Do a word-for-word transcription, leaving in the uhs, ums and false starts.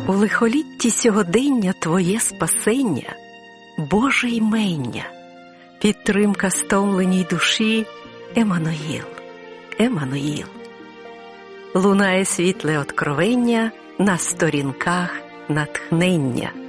У лихолітті сьогодення твоє спасення, Боже ймення, підтримка стомленій душі, Еммануїл, Еммануїл. Лунає світле откровення на сторінках натхнення.